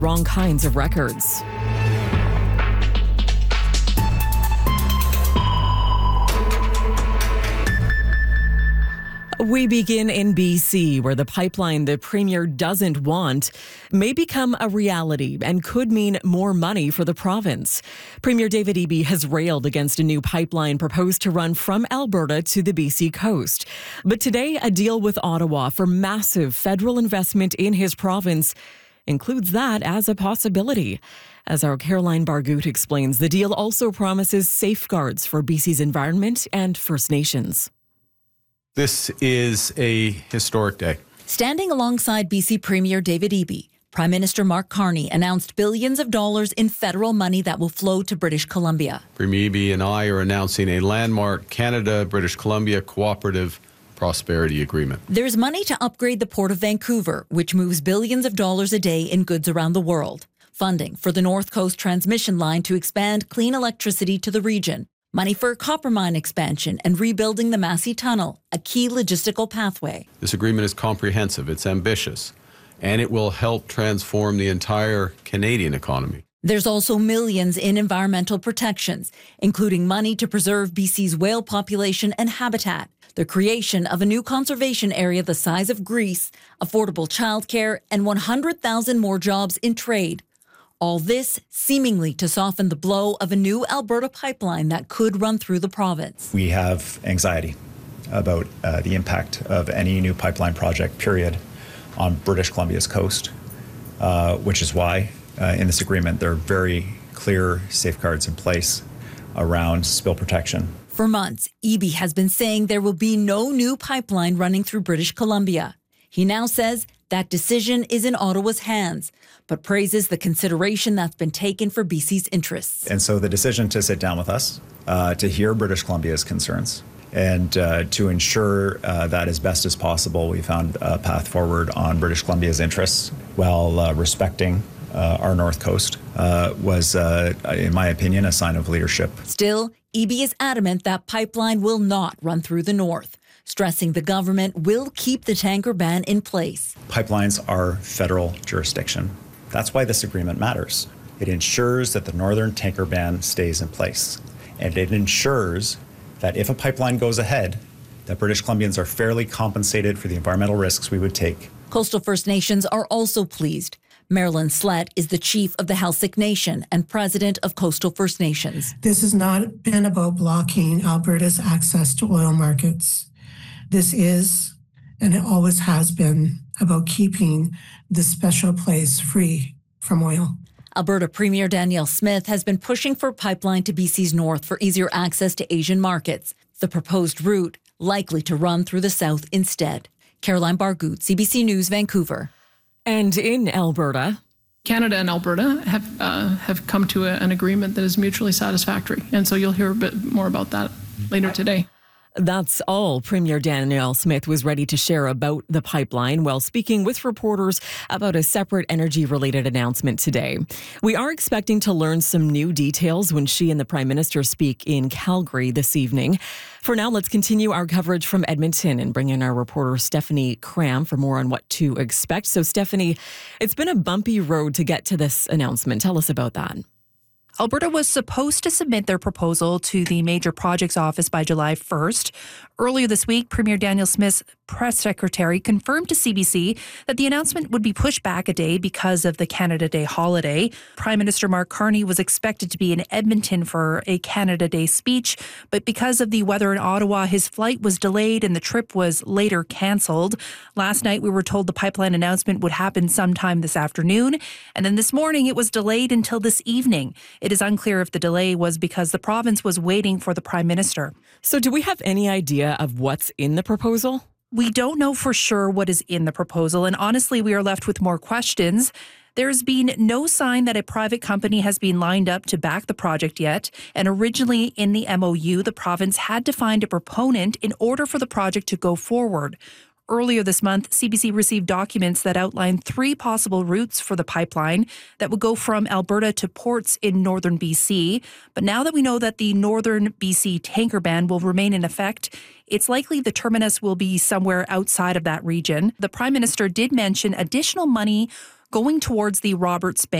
Wrong kinds of records. We begin in BC, where the pipeline the Premier doesn't want may become a reality and could mean more money for the province. Premier David Eby has railed against a new pipeline proposed to run from Alberta to the BC coast. But today, a deal with Ottawa for massive federal investment in his province includes that as a possibility. As our Caroline Bargut explains, the deal also promises safeguards for BC's environment and First Nations. This is a historic day. Standing alongside BC Premier David Eby, Prime Minister Mark Carney announced billions of dollars in federal money that will flow to British Columbia. Premier Eby and I are announcing a landmark Canada-British Columbia Cooperative Prosperity Agreement. There's money to upgrade the Port of Vancouver, which moves billions of dollars a day in goods around the world. Funding for the North Coast transmission line to expand clean electricity to the region. Money for copper mine expansion and rebuilding the Massey Tunnel, a key logistical pathway. This agreement is comprehensive, it's ambitious, and it will help transform the entire Canadian economy. There's also millions in environmental protections, including money to preserve BC's whale population and habitat, the creation of a new conservation area the size of Greece, affordable childcare, and 100,000 more jobs in trade. All this seemingly to soften the blow of a new Alberta pipeline that could run through the province. We have anxiety about the impact of any new pipeline project, period, on British Columbia's coast, which is why in this agreement there are very clear safeguards in place around spill protection. For months, Eby has been saying there will be no new pipeline running through British Columbia. He now says that decision is in Ottawa's hands, but praises the consideration that's been taken for BC's interests. And so the decision to sit down with us, to hear British Columbia's concerns, and to ensure that as best as possible we found a path forward on British Columbia's interests while respecting our North Coast was, in my opinion, a sign of leadership. Still, Eby is adamant that pipeline will not run through the north, stressing the government will keep the tanker ban in place. Pipelines are federal jurisdiction. That's why this agreement matters. It ensures that the northern tanker ban stays in place. And it ensures that if a pipeline goes ahead, that British Columbians are fairly compensated for the environmental risks we would take. Coastal First Nations are also pleased. Marilyn Slett is the chief of the Halsik Nation and president of Coastal First Nations. This has not been about blocking Alberta's access to oil markets. This is, and it always has been, about keeping this special place free from oil. Alberta Premier Danielle Smith has been pushing for a pipeline to BC's north for easier access to Asian markets. The proposed route likely to run through the south instead. Caroline Bargut, CBC News, Vancouver. And in Alberta, Canada and Alberta have come to an agreement that is mutually satisfactory. And so you'll hear a bit more about that later today. That's all Premier Danielle Smith was ready to share about the pipeline while speaking with reporters about a separate energy-related announcement today. We are expecting to learn some new details when she and the Prime Minister speak in Calgary this evening. For now, let's continue our coverage from Edmonton and bring in our reporter Stephanie Cram for more on what to expect. So, Stephanie, it's been a bumpy road to get to this announcement. Tell us about that. Alberta was supposed to submit their proposal to the Major Projects Office by July 1st. Earlier this week, Premier Danielle Smith's press secretary confirmed to CBC that the announcement would be pushed back a day because of the Canada Day holiday. Prime Minister Mark Carney was expected to be in Edmonton for a Canada Day speech, but because of the weather in Ottawa, his flight was delayed and the trip was later cancelled. Last night, we were told the pipeline announcement would happen sometime this afternoon, and then this morning it was delayed until this evening. It is unclear if the delay was because the province was waiting for the Prime Minister. So do we have any idea of what's in the proposal? We don't know for sure what is in the proposal, and honestly, we are left with more questions. There's been no sign that a private company has been lined up to back the project yet, and originally in the MOU, the province had to find a proponent in order for the project to go forward. Earlier this month, CBC received documents that outlined 3 possible routes for the pipeline that would go from Alberta to ports in northern BC. But now that we know that the northern BC tanker ban will remain in effect, it's likely the terminus will be somewhere outside of that region. The Prime Minister did mention additional money going towards the Roberts Bay